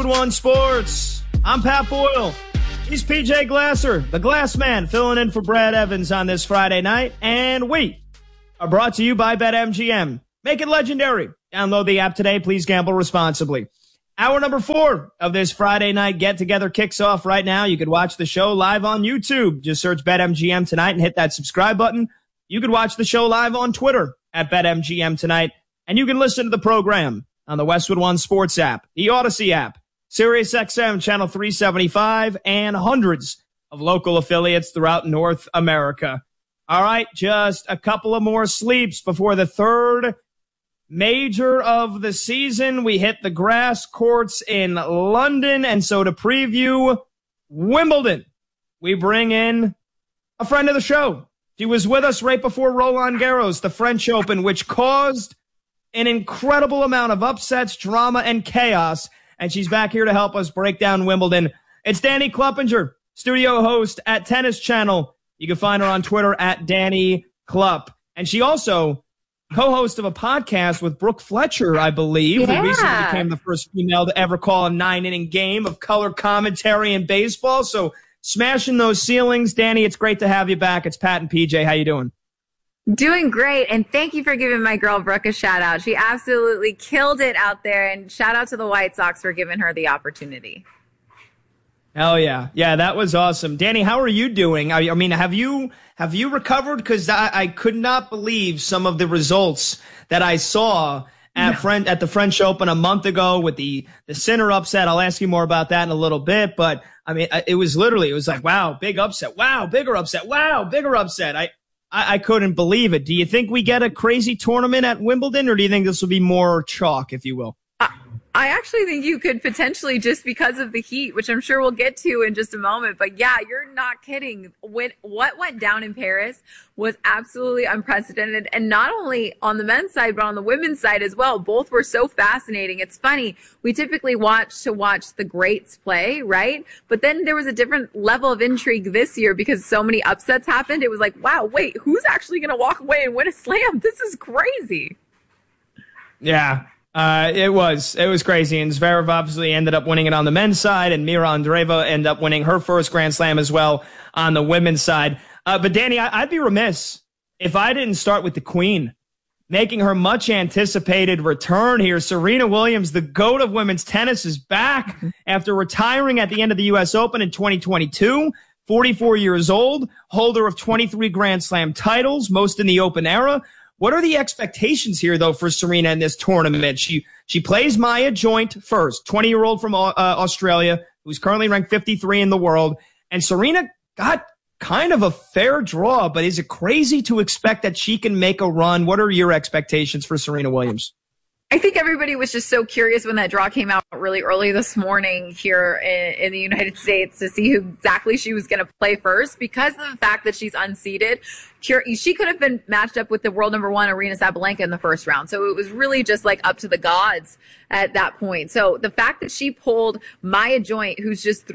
One Sports. I'm Pat Boyle. He's PJ Glasser, the Glass Man, filling in for Brad Evans on this Friday night. And we are brought to you by BetMGM. Make it legendary. Download the app today. Please gamble responsibly. Hour number 4 of this Friday night get-together kicks off right now. You could watch the show live on YouTube. Just search BetMGM tonight and hit that subscribe button. You could watch the show live on Twitter at BetMGM tonight. And you can listen to the program on the Westwood One Sports app, the Odyssey app, SiriusXM Channel 375, and hundreds of local affiliates throughout North America. All right, just a couple of more sleeps before the third major of the season. We hit the grass courts in London, and so to preview Wimbledon, we bring in a friend of the show. She was with us right before Roland Garros, the French Open, which caused an incredible amount of upsets, drama, and chaos. And she's back here to help us break down Wimbledon. It's Danny Kluppinger, studio host at Tennis Channel. You can find her on Twitter at Danny Klupp. And she also co-host of a podcast with Brooke Fletcher, I believe, who recently became the first female to ever call a 9-inning game of color commentary in baseball. So smashing those ceilings. Danny, it's great to have you back. It's Pat and PJ. How you doing? Doing great, and thank you for giving my girl Brooke a shout out. She absolutely killed it out there, and shout out to the White Sox for giving her the opportunity. Hell yeah. Yeah, that was awesome. Danny, how are you doing? I mean, have you recovered? Because I could not believe some of the results that I saw at the French Open a month ago with the Sinner upset. I'll ask you more about that in a little bit, but I mean, it was like, wow, big upset. Wow, bigger upset. Wow, bigger upset. I couldn't believe it. Do you think we get a crazy tournament at Wimbledon, or do you think this will be more chalk, if you will? I actually think you could potentially, just because of the heat, which I'm sure we'll get to in just a moment. But yeah, you're not kidding. What went down in Paris was absolutely unprecedented. And not only on the men's side, but on the women's side as well. Both were so fascinating. It's funny. We typically watch the greats play, right? But then there was a different level of intrigue this year because so many upsets happened. It was like, wow, wait, who's actually going to walk away and win a slam? This is crazy. Yeah. It was crazy, and Zverev obviously ended up winning it on the men's side, and Mira Andreeva ended up winning her first Grand Slam as well on the women's side. But Danny, I'd be remiss if I didn't start with the Queen, making her much anticipated return here. Serena Williams, the GOAT of women's tennis, is back after retiring at the end of the U.S. Open in 2022. 44 years old, holder of 23 Grand Slam titles, most in the Open era. What are the expectations here, though, for Serena in this tournament? She plays Maya Joint first, 20-year-old from Australia, who's currently ranked 53 in the world. And Serena got kind of a fair draw, but is it crazy to expect that she can make a run? What are your expectations for Serena Williams? I think everybody was just so curious when that draw came out really early this morning here in the United States to see who exactly she was going to play first, because of the fact that she's unseeded. She could have been matched up with the world number 1 Aryna Sabalenka in the first round. So it was really just like up to the gods at that point. So the fact that she pulled Maya Joint, who's just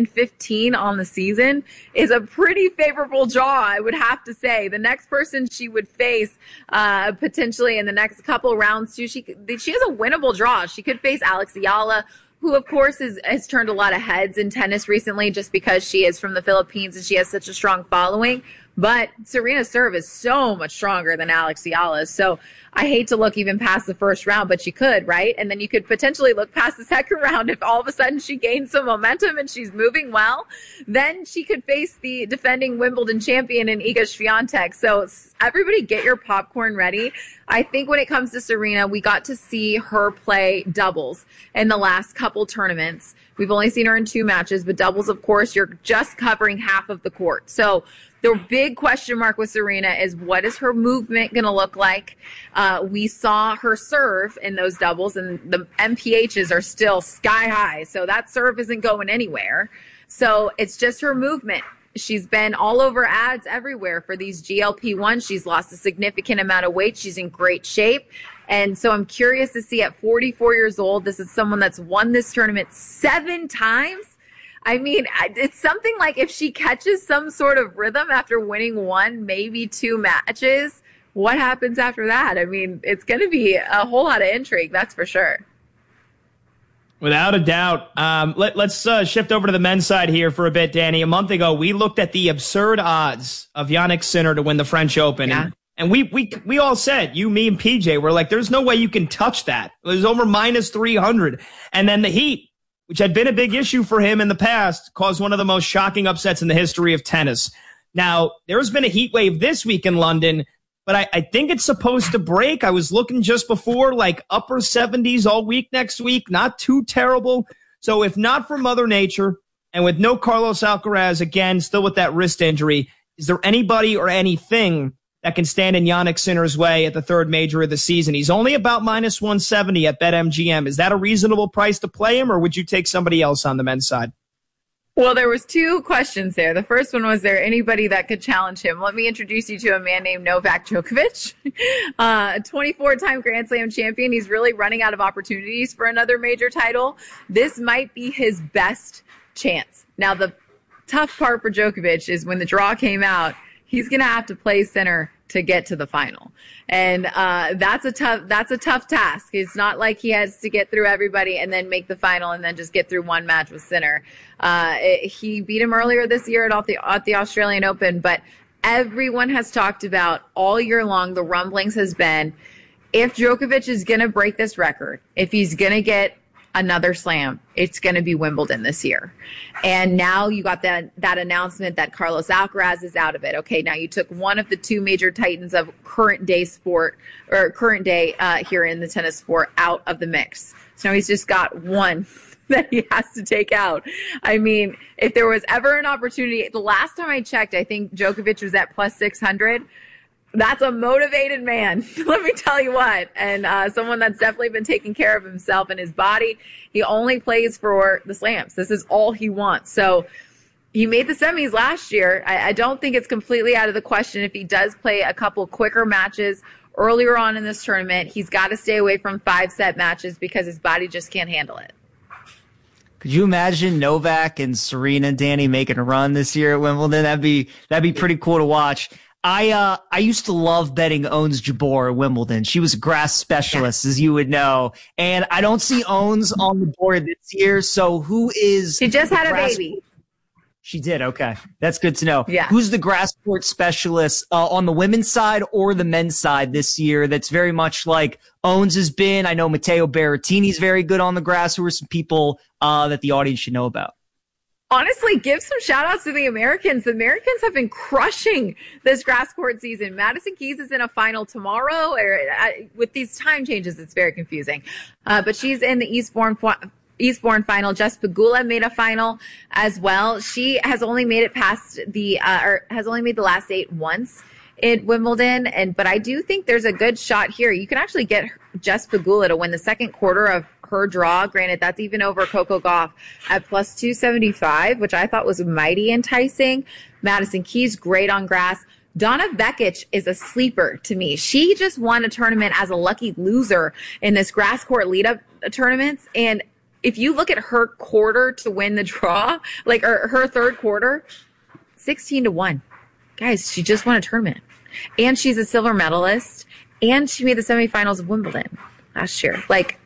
3-15 on the season, is a pretty favorable draw, I would have to say. The next person she would face potentially in the next couple rounds too, she has a winnable draw. She could face Alex Ayala, who of course has turned a lot of heads in tennis recently just because she is from the Philippines and she has such a strong following. But Serena's serve is so much stronger than Alex Ayala's. So I hate to look even past the first round, but you could, right? And then you could potentially look past the second round if all of a sudden she gains some momentum and she's moving well. Then she could face the defending Wimbledon champion in Iga Swiatek. So everybody get your popcorn ready. I think when it comes to Serena, we got to see her play doubles in the last couple tournaments. We've only seen her in 2 matches, but doubles, of course, you're just covering half of the court. So the big question mark with Serena is, what is her movement going to look like? We saw her serve in those doubles, and the MPHs are still sky high. So that serve isn't going anywhere. So it's just her movement. She's been all over ads everywhere for these GLP-1. She's lost a significant amount of weight. She's in great shape. And so I'm curious to see at 44 years old, this is someone that's won this tournament 7 times. I mean, it's something like if she catches some sort of rhythm after winning 1, maybe 2 matches, what happens after that? I mean, it's going to be a whole lot of intrigue, that's for sure. Without a doubt. Let's shift over to the men's side here for a bit, Danny. A month ago, we looked at the absurd odds of Jannik Sinner to win the French Open. Yeah. And we all said, you, me, and PJ, were like, there's no way you can touch that. It was over minus 300. And then the heat, which had been a big issue for him in the past, caused one of the most shocking upsets in the history of tennis. Now, there's been a heat wave this week in London, but I think it's supposed to break. I was looking just before, like upper 70s all week next week. Not too terrible. So if not for Mother Nature, and with no Carlos Alcaraz, again, still with that wrist injury, is there anybody or anything that can stand in Jannik Sinner's way at the third major of the season? He's only about minus 170 at BetMGM. Is that a reasonable price to play him, or would you take somebody else on the men's side? Well, there was two questions there. The first one was there anybody that could challenge him? Let me introduce you to a man named Novak Djokovic, a 24-time Grand Slam champion. He's really running out of opportunities for another major title. This might be his best chance. Now, the tough part for Djokovic is when the draw came out, he's going to have to play Sinner to get to the final. And that's a tough task. It's not like he has to get through everybody and then make the final and then just get through one match with Sinner. He beat him earlier this year at the Australian Open, but everyone has talked about all year long, the rumblings has been, if Djokovic is going to break this record, if he's going to get another slam, it's going to be Wimbledon this year. And now you got that announcement that Carlos Alcaraz is out of it. Okay, now you took one of the two major titans of current day here in the tennis sport out of the mix. So now he's just got one that he has to take out. I mean, if there was ever an opportunity, the last time I checked, I think Djokovic was at plus 600. That's a motivated man, let me tell you what. And someone that's definitely been taking care of himself and his body. He only plays for the slams. This is all he wants. So he made the semis last year. I don't think it's completely out of the question if he does play a couple quicker matches earlier on in this tournament. He's got to stay away from 5-set matches because his body just can't handle it. Could you imagine Novak and Serena, Danny, making a run this year at Wimbledon? That'd be pretty cool to watch. I used to love betting Ons Jabeur at Wimbledon. She was a grass specialist, as you would know. And I don't see Ons on the board this year. So who is... She just had a baby. She did. Okay. That's good to know. Yeah. Who's the grass court specialist on the women's side or the men's side this year that's very much like Ons has been? I know Matteo Berrettini's very good on the grass. Who are some people that the audience should know about? Honestly, give some shout outs to the Americans. The Americans have been crushing this grass court season. Madison Keys is in a final tomorrow. With these time changes, it's very confusing. But she's in the Eastbourne final. Jess Pegula made a final as well. She has only made it past has only made the last 8 once at Wimbledon. But I do think there's a good shot here. You can actually get Jess Pegula to win the second quarter of her draw. Granted, that's even over Coco Gauff at plus 275, which I thought was mighty enticing. Madison Keys, great on grass. Donna Vekic is a sleeper to me. She just won a tournament as a lucky loser in this grass court lead-up tournaments. And if you look at her quarter to win the draw, or her third quarter, 16-1. Guys, she just won a tournament. And she's a silver medalist. And she made the semifinals of Wimbledon last year.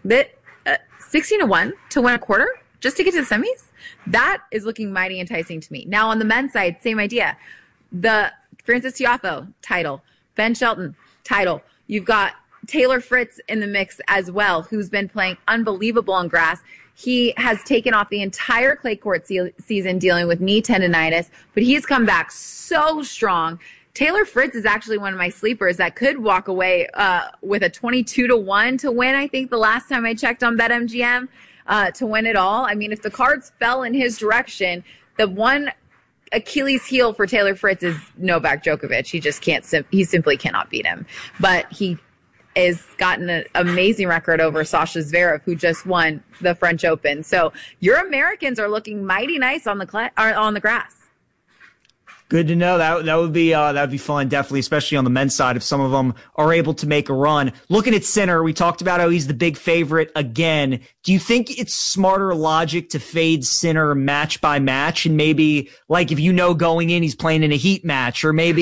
16-1 to win a quarter just to get to the semis? That is looking mighty enticing to me. Now, on the men's side, same idea. The Francis Tiafoe title, Ben Shelton title. You've got Taylor Fritz in the mix as well, who's been playing unbelievable on grass. He has taken off the entire clay court season dealing with knee tendonitis, but he's come back so strong. Taylor Fritz is actually one of my sleepers that could walk away with a 22-1 to win. I think the last time I checked on BetMGM to win it all. I mean, if the cards fell in his direction, the one Achilles heel for Taylor Fritz is Novak Djokovic. He just can't. He simply cannot beat him. But he has gotten an amazing record over Sasha Zverev, who just won the French Open. So your Americans are looking mighty nice on the grass. Good to know. That would be fun, definitely, especially on the men's side if some of them are able to make a run. Looking at Sinner, we talked about how he's the big favorite again. Do you think it's smarter logic to fade Sinner match by match, and maybe if going in he's playing in a heat match, or maybe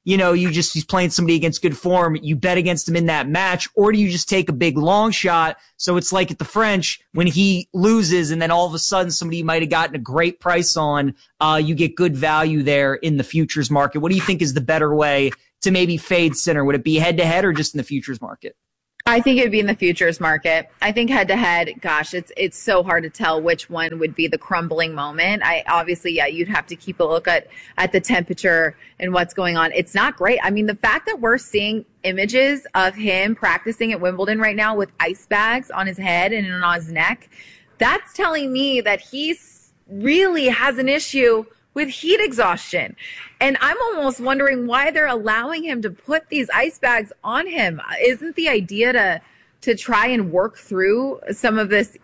he's playing somebody against good form, you bet against him in that match, or do you just take a big long shot? So it's like at the French when he loses and then all of a sudden somebody might have gotten a great price on, you get good value there in the futures market. What do you think is the better way to maybe fade Sinner? Would it be head to head or just in the futures market? I think it'd be in the futures market. I think head to head, gosh, it's so hard to tell which one would be the crumbling moment. You'd have to keep a look at the temperature and what's going on. It's not great. I mean, the fact that we're seeing images of him practicing at Wimbledon right now with ice bags on his head and on his neck, that's telling me that he's really has an issue with heat exhaustion. And I'm almost wondering why they're allowing him to put these ice bags on him. Isn't the idea to try and work through some of this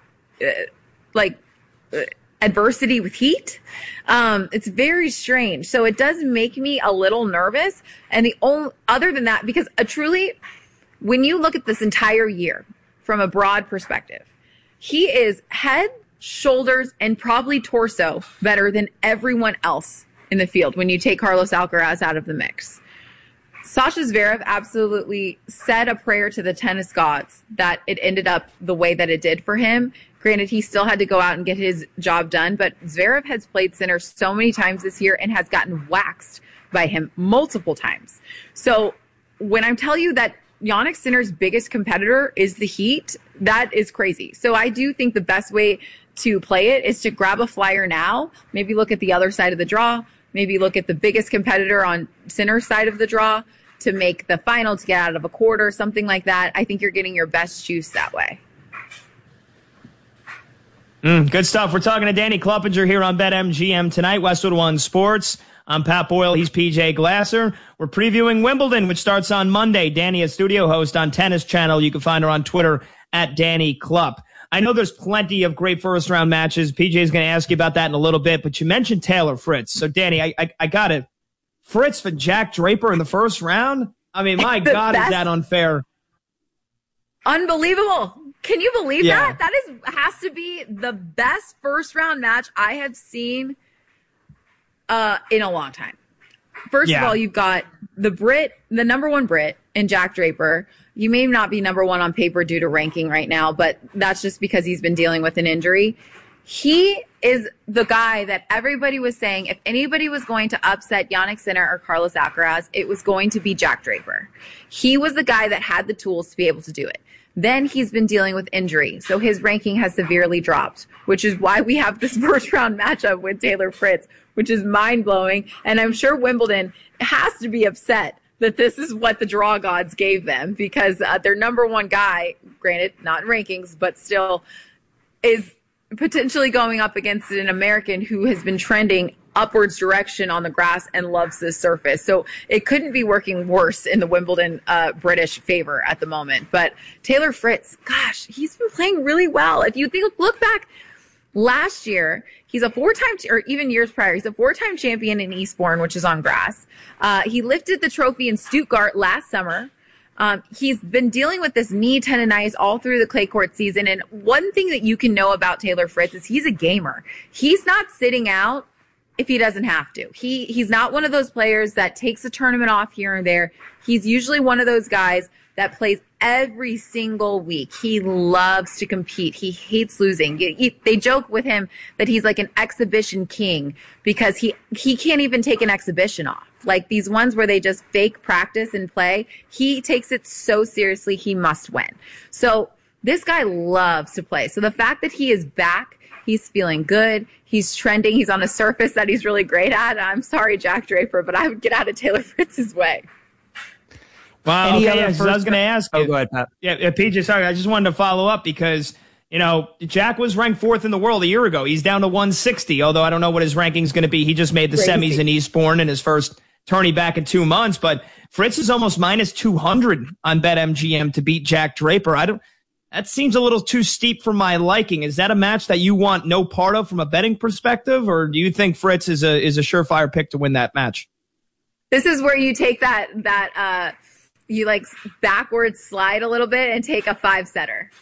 adversity with heat? It's very strange. So it does make me a little nervous. And other than that, because truly, when you look at this entire year from a broad perspective, he is head, shoulders, and probably torso better than everyone else in the field when you take Carlos Alcaraz out of the mix. Sasha Zverev absolutely said a prayer to the tennis gods that it ended up the way that it did for him. Granted, he still had to go out and get his job done, but Zverev has played Sinner so many times this year and has gotten waxed by him multiple times. So when I tell you that Jannik Sinner's biggest competitor is the heat, that is crazy. So I do think the best way to play it is to grab a flyer now, maybe look at the other side of the draw, maybe look at the biggest competitor on Sinner's side of the draw to make the final, to get out of a quarter, something like that. I think you're getting your best juice that way. Good stuff. We're talking to Danny Kloppinger here on BetMGM tonight, Westwood One Sports. I'm Pat Boyle. He's PJ Glasser. We're previewing Wimbledon, which starts on Monday. Danny, a studio host on Tennis Channel. You can find her on Twitter at Danny Klupp. I know there's plenty of great first-round matches. PJ is going to ask you about that in a little bit, but you mentioned Taylor Fritz. So, Danny, I got it. Fritz for Jack Draper in the first round? I mean, my God, is that unfair? Unbelievable. Can you believe that? That has to be the best first-round match I have seen in a long time. First of all, you've got the number one Brit in Jack Draper. You may not be number one on paper due to ranking right now, but that's just because he's been dealing with an injury. He is the guy that everybody was saying if anybody was going to upset Jannik Sinner or Carlos Alcaraz, it was going to be Jack Draper. He was the guy that had the tools to be able to do it. Then he's been dealing with injury, so his ranking has severely dropped, which is why we have this first-round matchup with Taylor Fritz, which is mind-blowing. And I'm sure Wimbledon has to be upset that this is what the draw gods gave them, because their number one guy, granted, not in rankings, but still is potentially going up against an American who has been trending upwards direction on the grass and loves this surface. So it couldn't be working worse in the Wimbledon British favor at the moment. But Taylor Fritz, gosh, he's been playing really well. If you look back last year, he's a four-time, or even years prior, he's a four-time champion in Eastbourne, which is on grass. He lifted the trophy in Stuttgart last summer. He's been dealing with this knee tendonitis all through the clay court season. And one thing that you can know about Taylor Fritz is he's a gamer. He's not sitting out if he doesn't have to. He's not one of those players that takes a tournament off here and there. He's usually one of those guys that plays every single week. He loves to compete. He hates losing. They joke with him that he's like an exhibition king because he can't even take an exhibition off. Like these ones where they just fake practice and play. He takes it so seriously, he must win. So this guy loves to play. So the fact that he is back, he's feeling good. He's trending. He's on a surface that he's really great at. I'm sorry, Jack Draper, but I would get out of Taylor Fritz's way. Wow. Okay, I was going to ask you. Oh, go ahead, Pat. Yeah, PJ, sorry. I just wanted to follow up because, Jack was ranked fourth in the world a year ago. He's down to 160, although I don't know what his ranking's going to be. He just made the semis in Eastbourne in his first tourney back in 2 months. But Fritz is almost minus 200 on BetMGM to beat Jack Draper. That seems a little too steep for my liking. Is that a match that you want no part of from a betting perspective, or do you think Fritz is a surefire pick to win that match? This is where you take that you backwards slide a little bit and take a 5-setter.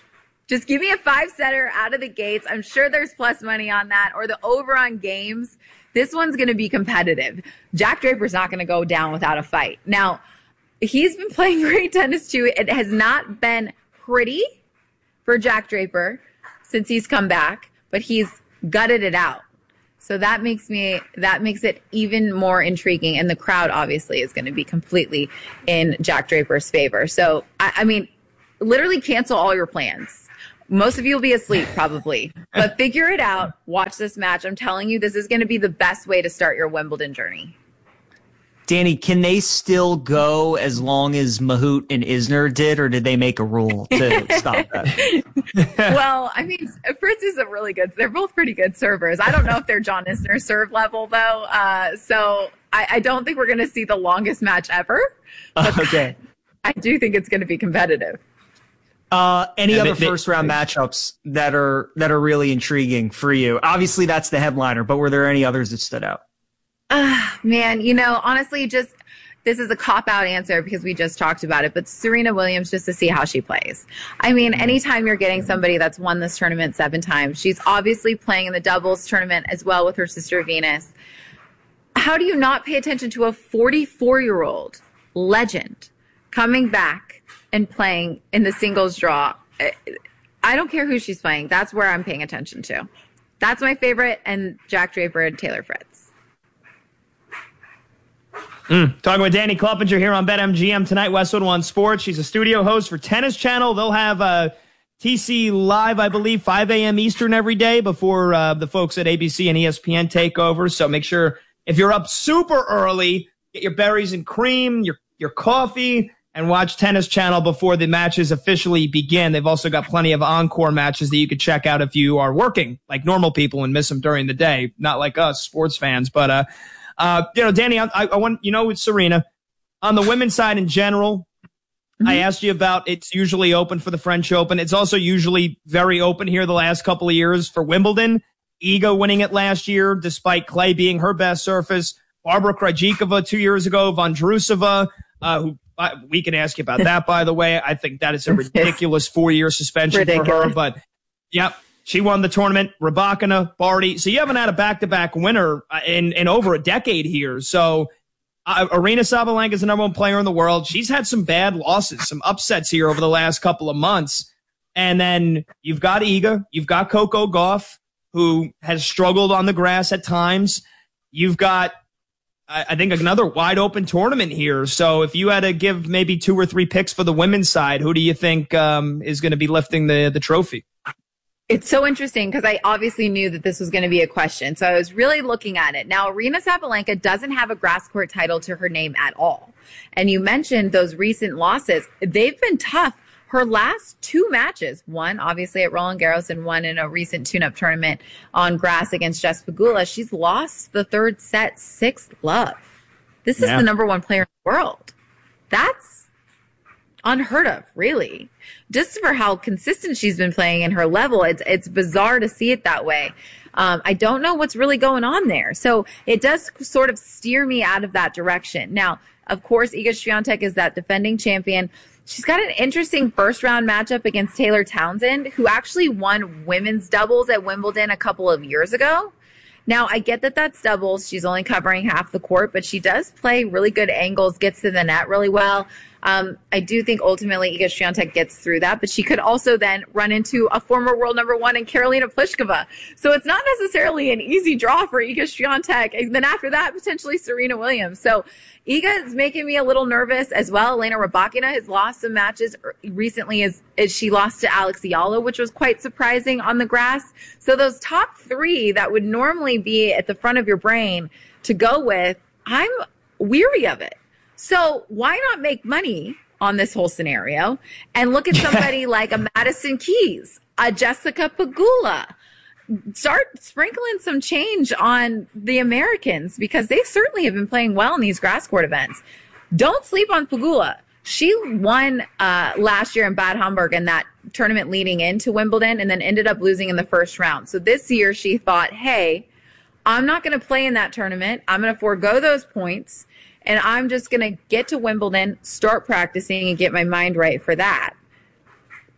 Just give me a 5-setter out of the gates. I'm sure there's plus money on that, or the over on games. This one's going to be competitive. Jack Draper's not going to go down without a fight. Now, he's been playing great tennis too. It has not been pretty for Jack Draper since he's come back, but he's gutted it out. So that makes it even more intriguing. And the crowd obviously is going to be completely in Jack Draper's favor. So, I mean, literally cancel all your plans. Most of you will be asleep probably, but figure it out. Watch this match. I'm telling you, this is going to be the best way to start your Wimbledon journey. Danny, can they still go as long as Mahut and Isner did, or did they make a rule to stop that? Well, I mean, Fritz is they're both pretty good servers. I don't know if they're John Isner serve level, though. So I don't think we're going to see the longest match ever. Okay. I do think it's going to be competitive. Any other first round matchups that are really intriguing for you? Obviously, that's the headliner, but were there any others that stood out? Man, honestly, this is a cop-out answer because we just talked about it, but Serena Williams, just to see how she plays. I mean, anytime you're getting somebody that's won this tournament 7 times, she's obviously playing in the doubles tournament as well with her sister Venus. How do you not pay attention to a 44-year-old legend coming back and playing in the singles draw? I don't care who she's playing. That's where I'm paying attention to. That's my favorite, and Jack Draper and Taylor Fritz. Talking with Danny Clepinger here on BetMGM tonight, Westwood One Sports. She's a studio host for Tennis Channel. They'll have TC live, I believe, 5 a.m. Eastern every day before the folks at ABC and ESPN take over. So make sure if you're up super early, get your berries and cream, your coffee, and watch Tennis Channel before the matches officially begin. They've also got plenty of encore matches that you could check out if you are working like normal people and miss them during the day, not like us sports fans. But Danny, I want, with Serena, on the women's side in general, I asked you about it's usually open for the French Open. It's also usually very open here the last couple of years for Wimbledon. Iga winning it last year, despite clay being her best surface. Barbara Krejcikova 2 years ago, Vondrousova, who we can ask you about that, by the way. I think that is a ridiculous 4-year suspension for her. But, yep. She won the tournament, Rybakina, Barty. So you haven't had a back-to-back winner in over a decade here. So Aryna Sabalenka is the number 1 player in the world. She's had some bad losses, some upsets here over the last couple of months. And then you've got Iga. You've got Coco Gauff, who has struggled on the grass at times. You've got, I think, another wide-open tournament here. So if you had to give maybe 2 or 3 picks for the women's side, who do you think is going to be lifting the trophy? It's so interesting because I obviously knew that this was going to be a question. So I was really looking at it. Now, Aryna Sabalenka doesn't have a grass court title to her name at all. And you mentioned those recent losses. They've been tough. Her last 2 matches, one obviously at Roland Garros and one in a recent tune-up tournament on grass against Jess Pegula, she's lost the 3rd set 6-love. This is the number 1 player in the world. That's unheard of, really. Just for how consistent she's been playing in her level, it's bizarre to see it that way. I don't know what's really going on there. So it does sort of steer me out of that direction. Now, of course, Iga Swiatek is that defending champion. She's got an interesting first-round matchup against Taylor Townsend, who actually won women's doubles at Wimbledon a couple of years ago. Now, I get that that's doubles. She's only covering half the court, but she does play really good angles, gets to the net really well. I do think ultimately Iga Swiatek gets through that, but she could also then run into a former world number 1 in Karolina Pliskova. So it's not necessarily an easy draw for Iga Swiatek. And then after that, potentially Serena Williams. So Iga is making me a little nervous as well. Elena Rybakina has lost some matches recently as she lost to Alex Ayala, which was quite surprising on the grass. So those top 3 that would normally be at the front of your brain to go with, I'm weary of it. So why not make money on this whole scenario and look at somebody like a Madison Keys, a Jessica Pegula? Start sprinkling some change on the Americans because they certainly have been playing well in these grass court events. Don't sleep on Pegula. She won last year in Bad Homburg in that tournament leading into Wimbledon and then ended up losing in the first round. So this year she thought, hey, I'm not going to play in that tournament. I'm going to forego those points. And I'm just going to get to Wimbledon, start practicing, and get my mind right for that.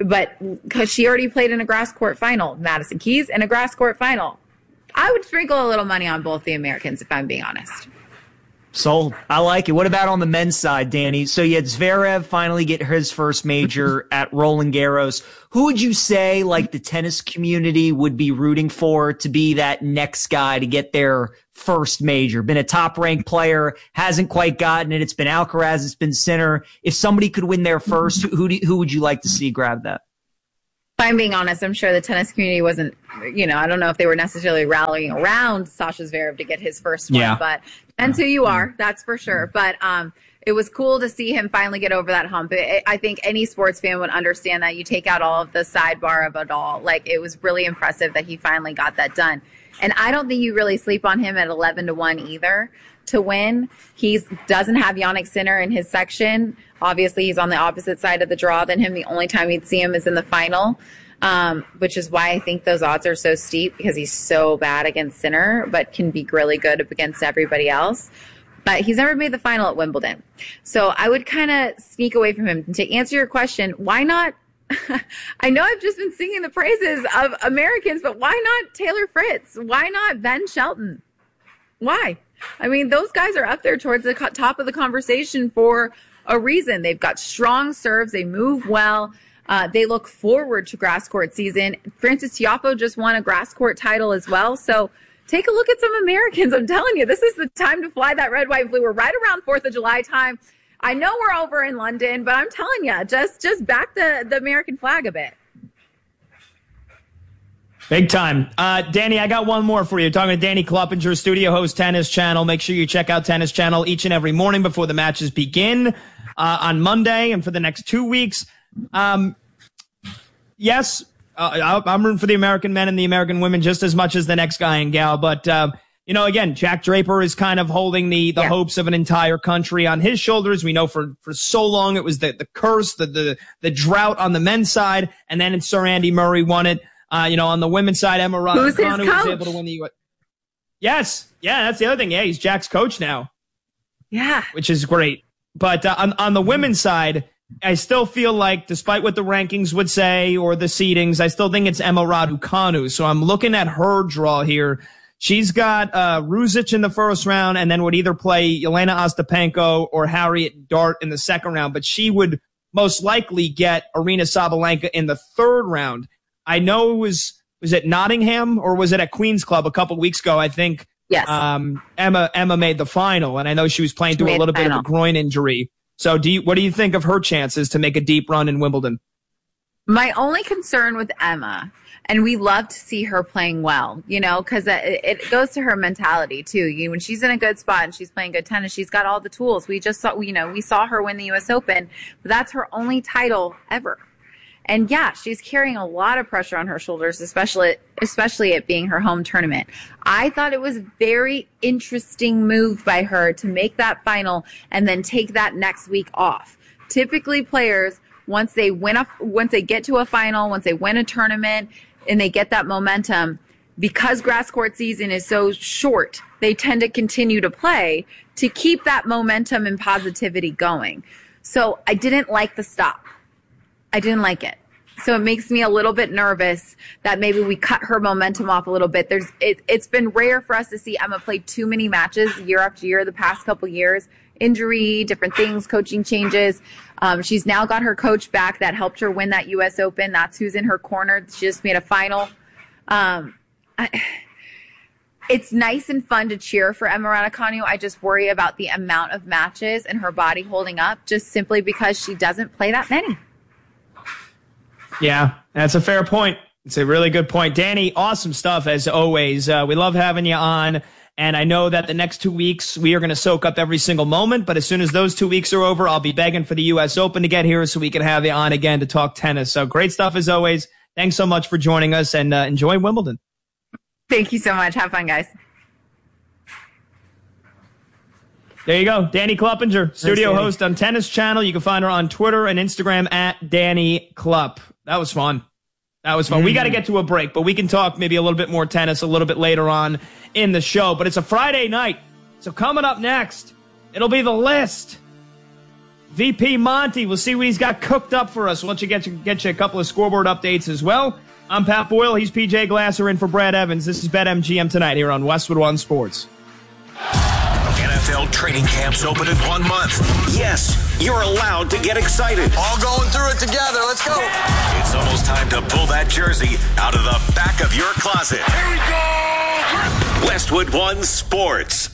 but because she already played in a grass court final, Madison Keys in a grass court final, I would sprinkle a little money on both the Americans, if I'm being honest. Sold. I like it. What about on the men's side, Danny? So you had Zverev finally get his first major at Roland Garros. Who would you say, like, the tennis community would be rooting for to be that next guy to get their first major? Been a top-ranked player, hasn't quite gotten it. It's been Alcaraz, it's been Sinner. If somebody could win there first, who would you like to see grab that? If I'm being honest, I'm sure the tennis community wasn't, I don't know if they were necessarily rallying around Sasha Zverev to get his first one, but depends who you are, that's for sure. But it was cool to see him finally get over that hump. I think any sports fan would understand that. You take out all of the sidebar of it all. Like, it was really impressive that he finally got that done. And I don't think you really sleep on him at 11-1 either to win. He doesn't have Jannik Sinner in his section. Obviously, he's on the opposite side of the draw than him. The only time you'd see him is in the final, which is why I think those odds are so steep, because he's so bad against Sinner, but can be really good against everybody else. But he's never made the final at Wimbledon. So I would kind of sneak away from him. To answer your question, why not? I know I've just been singing the praises of Americans, but why not Taylor Fritz? Why not Ben Shelton? Why? I mean, those guys are up there towards the top of the conversation for a reason. They've got strong serves. They move well. They look forward to grass court season. Frances Tiafoe just won a grass court title as well. So take a look at some Americans. I'm telling you, this is the time to fly that red, white, blue. We're right around 4th of July time. I know we're over in London, but I'm telling you, just back the American flag a bit. Big time. Danny, I got one more for you. Talking to Danny Kloppinger, studio host, Tennis Channel. Make sure you check out Tennis Channel each and every morning before the matches begin on Monday and for the next 2 weeks. Yes, I'm rooting for the American men and the American women just as much as the next guy and gal. But, again, Jack Draper is kind of holding the hopes of an entire country on his shoulders. We know for so long it was the curse, the drought on the men's side, and then Sir Andy Murray won it. On the women's side, Emma Raducanu was able to win the U.S. Yes. Yeah, that's the other thing. Yeah, he's Jack's coach now. Yeah. Which is great. But on the women's side, I still feel like, despite what the rankings would say or the seedings, I still think it's Emma Raducanu. So I'm looking at her draw here. She's got Ruzic in the first round and then would either play Yelena Ostapenko or Harriet Dart in the second round. But she would most likely get Aryna Sabalenka in the third round. I know it was it Nottingham or was it at Queen's Club a couple weeks ago? I think yes. Emma made the final, and I know she was playing through a little bit of a groin injury. So what do you think of her chances to make a deep run in Wimbledon? My only concern with Emma, and we love to see her playing well, because it goes to her mentality too. When she's in a good spot and she's playing good tennis, she's got all the tools. We just saw, we saw her win the U.S. Open, but that's her only title ever. And yeah, she's carrying a lot of pressure on her shoulders, especially it being her home tournament. I thought it was a very interesting move by her to make that final and then take that next week off. Typically players, once they get to a final, once they win a tournament and they get that momentum, because grass court season is so short, they tend to continue to play to keep that momentum and positivity going. So I didn't like the stop. I didn't like it. So it makes me a little bit nervous that maybe we cut her momentum off a little bit. It's been rare for us to see Emma play too many matches year after year the past couple years. Injury, different things, coaching changes. She's now got her coach back that helped her win that U.S. Open. That's who's in her corner. She just made a final. It's nice and fun to cheer for Emma Raducanu. I just worry about the amount of matches and her body holding up just simply because she doesn't play that many. Yeah, that's a fair point. It's a really good point. Danny, awesome stuff as always. We love having you on. And I know that the next 2 weeks we are going to soak up every single moment. But as soon as those 2 weeks are over, I'll be begging for the U.S. Open to get here so we can have you on again to talk tennis. So great stuff as always. Thanks so much for joining us and enjoy Wimbledon. Thank you so much. Have fun, guys. There you go. Danny Kloppinger, studio host on Tennis Channel. You can find her on Twitter and Instagram at Danny Klupp. That was fun. We got to get to a break, but we can talk maybe a little bit more tennis a little bit later on in the show. But it's a Friday night, so coming up next, it'll be the list. VP Monty. We'll see what he's got cooked up for us. We'll let you get you a couple of scoreboard updates as well. I'm Pat Boyle. He's PJ Glasser in for Brad Evans. This is BetMGM tonight here on Westwood One Sports. NFL training camps open in 1 month. Yes, you're allowed to get excited. All going through it together. Let's go. It's almost time to pull that jersey out of the back of your closet. Here we go. Westwood One Sports.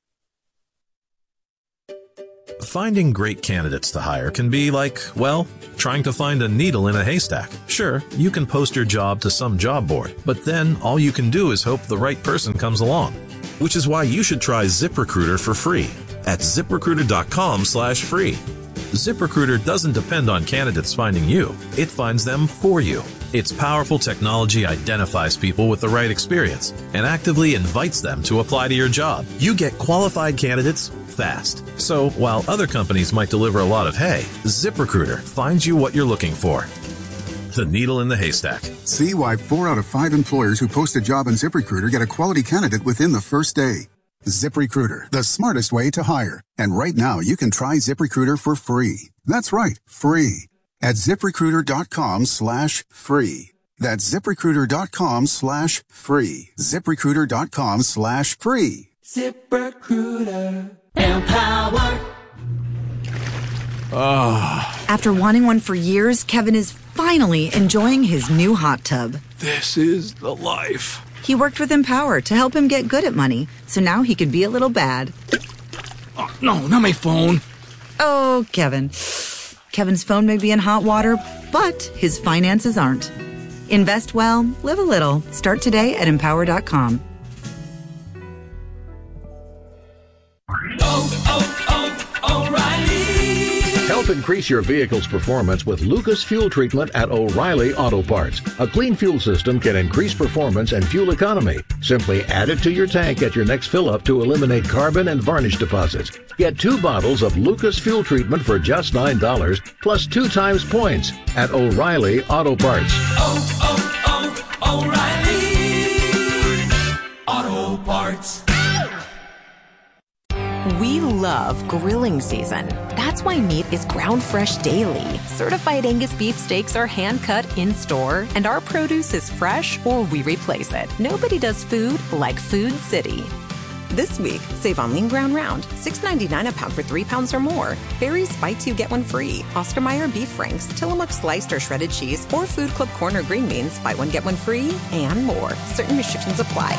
Finding great candidates to hire can be like, well, trying to find a needle in a haystack. Sure, you can post your job to some job board, but then all you can do is hope the right person comes along. Which is why you should try ZipRecruiter for free at ZipRecruiter.com/free. ZipRecruiter doesn't depend on candidates finding you. It finds them for you. Its powerful technology identifies people with the right experience and actively invites them to apply to your job. You get qualified candidates fast. So while other companies might deliver a lot of hay, ZipRecruiter finds you what you're looking for. The needle in the haystack. See why 4 out of 5 employers who post a job on ZipRecruiter get a quality candidate within the first day. ZipRecruiter, the smartest way to hire. And right now, you can try ZipRecruiter for free. That's right, free. At ZipRecruiter.com/free. That's ZipRecruiter.com/free. ZipRecruiter.com/free. ZipRecruiter. Empower. After wanting one for years, Kevin is finally enjoying his new hot tub. This is the life. He worked with Empower to help him get good at money, so now he can be a little bad. Oh, no, not my phone. Oh, Kevin. Kevin's phone may be in hot water, but his finances aren't. Invest well, live a little. Start today at Empower.com. O'Reilly. Help increase your vehicle's performance with Lucas Fuel Treatment at O'Reilly Auto Parts. A clean fuel system can increase performance and fuel economy. Simply add it to your tank at your next fill-up to eliminate carbon and varnish deposits. Get 2 bottles of Lucas Fuel Treatment for just $9 plus 2 times points at O'Reilly Auto Parts. O'Reilly Auto Parts. We love grilling season. That's why meat is ground fresh daily. Certified Angus beef steaks are hand cut in store, and our produce is fresh or we replace it. Nobody does food like Food City. This week, save on lean ground round, $6.99 a pound for 3 pounds or more. Barry's Buy 2 Get 1 free. Oscar Mayer beef franks, Tillamook sliced or shredded cheese, or Food Club Corner green beans, buy 1 get 1 free, and more. Certain restrictions apply.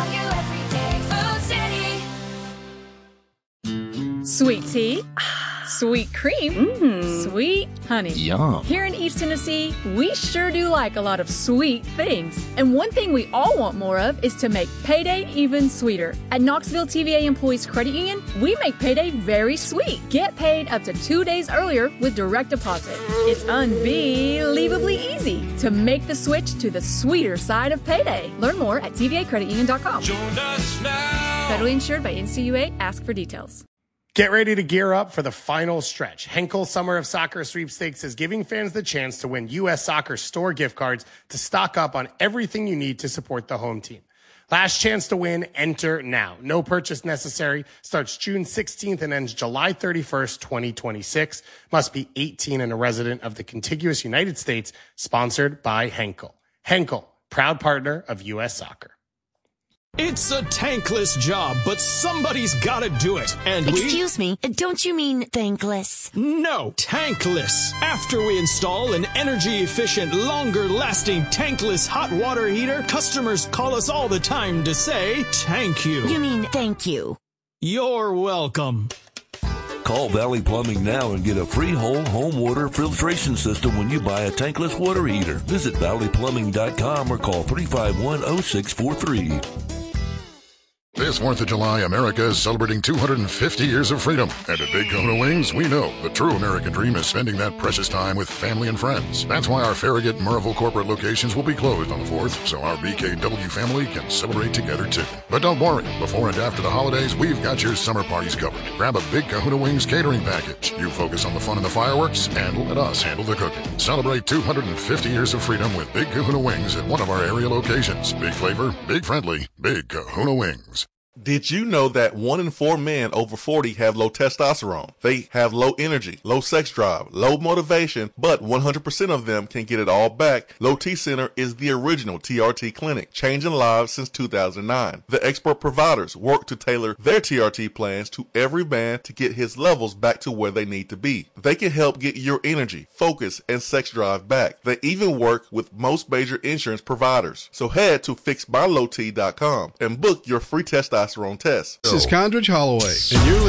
Sweet tea, sweet cream, sweet honey. Yum. Here in East Tennessee, we sure do like a lot of sweet things. And one thing we all want more of is to make payday even sweeter. At Knoxville TVA Employees Credit Union, we make payday very sweet. Get paid up to 2 days earlier with direct deposit. It's unbelievably easy to make the switch to the sweeter side of payday. Learn more at tvacreditunion.com. Join us now. Federally insured by NCUA. Ask for details. Get ready to gear up for the final stretch. Henkel Summer of Soccer Sweepstakes is giving fans the chance to win U.S. Soccer store gift cards to stock up on everything you need to support the home team. Last chance to win, enter now. No purchase necessary. Starts June 16th and ends July 31st, 2026. Must be 18 and a resident of the contiguous United States. Sponsored by Henkel. Henkel, proud partner of U.S. Soccer. It's a tankless job, but somebody's gotta do it. And Excuse me, don't you mean thankless? No, tankless. After we install an energy-efficient, longer-lasting tankless hot water heater, customers call us all the time to say, thank you. You mean thank you. You're welcome. Call Valley Plumbing now and get a free whole home water filtration system when you buy a tankless water heater. Visit valleyplumbing.com or call 351-0643. This 4th of July, America is celebrating 250 years of freedom. And at Big Kahuna Wings, we know the true American dream is spending that precious time with family and friends. That's why our Farragut and Murrayville corporate locations will be closed on the 4th, so our BKW family can celebrate together too. But don't worry, before and after the holidays, we've got your summer parties covered. Grab a Big Kahuna Wings catering package. You focus on the fun and the fireworks, and let us handle the cooking. Celebrate 250 years of freedom with Big Kahuna Wings at one of our area locations. Big flavor, big friendly, Big Kahuna Wings. Did you know that 1 in 4 men over 40 have low testosterone? They have low energy, low sex drive, low motivation, but 100% of them can get it all back. Low T Center is the original TRT clinic, changing lives since 2009. The expert providers work to tailor their TRT plans to every man to get his levels back to where they need to be. They can help get your energy, focus, and sex drive back. They even work with most major insurance providers. So head to fixedbylowt.com and book your free testosterone test. This is Condridge Holloway, and you're